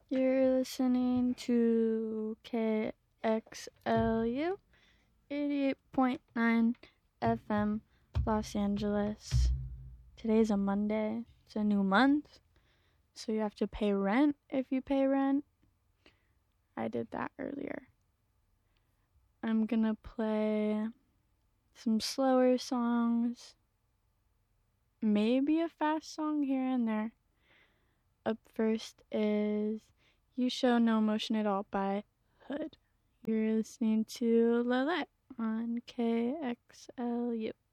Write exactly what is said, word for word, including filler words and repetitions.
You're listening to K X L U eighty-eight point nine F M, Los Angeles. Today's a Monday. It's a new month, so you have to pay rent if you pay rent. I did that earlier. I'm gonna play some slower songs, maybe a fast song here and there. Up first is You Show No Emotion at All by Hood. You're listening to Lalette on K X L U.